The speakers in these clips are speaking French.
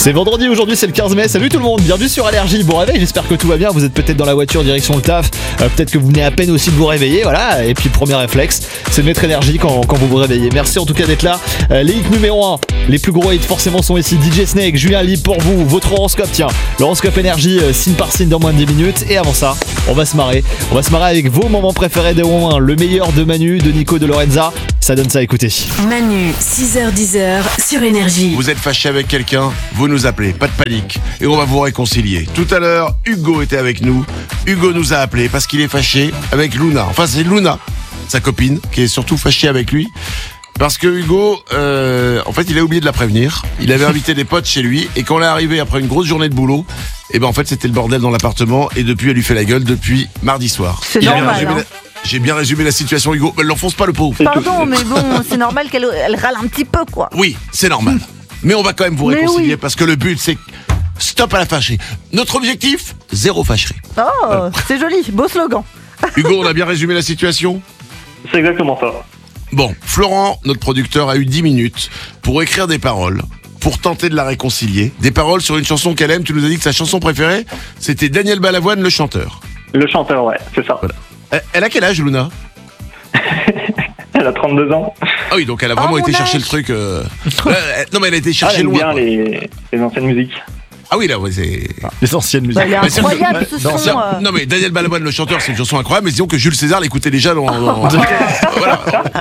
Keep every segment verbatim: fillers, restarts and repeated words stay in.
C'est vendredi aujourd'hui, c'est le quinze mai. Salut tout le monde, bienvenue sur Allergie. Bon réveil, j'espère que tout va bien. Vous êtes peut-être dans la voiture direction le taf, euh, peut-être que vous venez à peine aussi de vous réveiller, voilà. Et puis le premier réflexe, c'est de mettre énergie quand, quand vous vous réveillez. Merci en tout cas d'être là. Euh, les hits numéro un, les plus gros hits forcément sont ici. D J Snake, Julien Libre pour vous, votre horoscope, tiens. L'horoscope énergie, euh, signe par signe dans moins de dix minutes. Et avant ça, on va se marrer. On va se marrer avec vos moments préférés de un, le meilleur de Manu, de Nico, de Lorenza. Ça donne ça à écouter. Manu, six heures dix sur Énergie. Vous êtes fâché avec quelqu'un, vous nous appelez, pas de panique, et on va vous réconcilier. Tout à l'heure, Hugo était avec nous. Hugo nous a appelé parce qu'il est fâché avec Luna. Enfin, c'est Luna, sa copine, qui est surtout fâchée avec lui. Parce que Hugo, euh, en fait, il a oublié de la prévenir. Il avait invité des potes chez lui, et quand on est arrivé après une grosse journée de boulot, et ben en fait, c'était le bordel dans l'appartement, et depuis, elle lui fait la gueule depuis mardi soir. C'est J'ai bien normal, résumé hein. la- J'ai bien résumé la situation, Hugo. Elle l'enfonce pas le pauvre. Pardon, mais bon, c'est normal qu'elle elle râle un petit peu, quoi. Oui, c'est normal. Mais on va quand même vous Mais réconcilier oui. parce que le but, c'est stop à la fâcherie. Notre objectif, zéro fâcherie. Oh, c'est joli, beau slogan. Hugo, on a bien résumé la situation ? C'est exactement ça. Bon, Florent, notre producteur, a eu dix minutes pour écrire des paroles, pour tenter de la réconcilier. Des paroles sur une chanson qu'elle aime. Tu nous as dit que sa chanson préférée, c'était Daniel Balavoine, le chanteur. Le chanteur, ouais, c'est ça. Voilà. Elle- Elle a quel âge, Luna ? Elle a trente-deux ans. Ah oui, donc elle a vraiment Oh, été mon chercher âge. le truc... euh, euh, elle- non, mais elle a été Ah, chercher elle aime loin. bien quoi. les, les anciennes musiques. Ah oui, là, ouais, c'est... Les anciennes musiques. Bah, il est Mais c'est- incroyable ce non, son. euh. Non mais Daniel Balavoine le chanteur c'est une chanson incroyable mais disons que Jules César l'écoutait déjà dans, dans- voilà.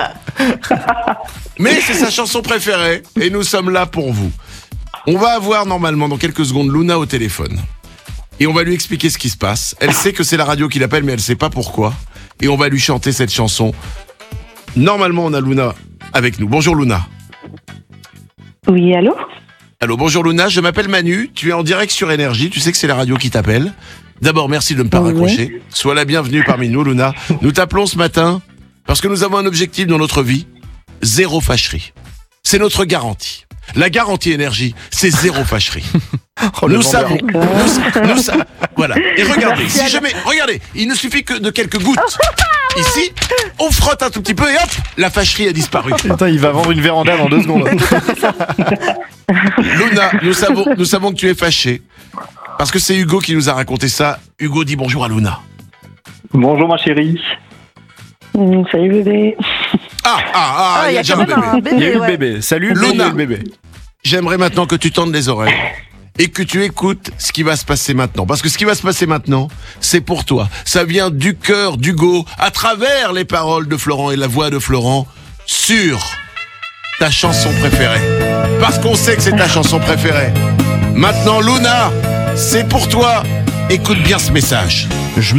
Mais c'est sa chanson préférée et nous sommes là pour vous. On va avoir normalement dans quelques secondes Luna au téléphone et on va lui expliquer ce qui se passe. Elle sait que c'est la radio qui l'appelle mais elle sait pas pourquoi et on va lui chanter cette chanson. Normalement on a Luna avec nous. Bonjour Luna. Oui, allô? Allô, bonjour Luna, je m'appelle Manu, tu es en direct sur Énergie, tu sais que c'est la radio qui t'appelle. D'abord, merci de ne pas Oui. raccrocher. Sois la bienvenue parmi nous, Luna. Nous t'appelons ce matin parce que nous avons un objectif dans notre vie, zéro fâcherie. C'est notre garantie. La garantie Énergie, c'est zéro fâcherie. Oh, le nous vendeur. savons, nous, sa- nous sa- voilà. Et regardez, si jamais, regardez, il ne suffit que de quelques gouttes. Ici, on frotte un tout petit peu et hop, la fâcherie a disparu. Attends, il va vendre une véranda dans deux secondes. Luna, nous savons, nous savons que tu es fâché. Parce que c'est Hugo qui nous a raconté ça. Hugo dit bonjour à Luna. Bonjour ma chérie. Hum, Salut bébé. Ah, ah, ah, Ah, il y a déjà quand un même bébé. un bébé. Il y a eu le ouais. bébé. Salut, Luna. il y a eu le bébé. J'aimerais maintenant que tu tendes les oreilles et que tu écoutes ce qui va se passer maintenant. Parce que ce qui va se passer maintenant, c'est pour toi. Ça vient du cœur d'Hugo, à travers les paroles de Florent et la voix de Florent, sur ta chanson préférée. Parce qu'on sait que c'est ta chanson préférée. Maintenant, Luna, c'est pour toi. Écoute bien ce message.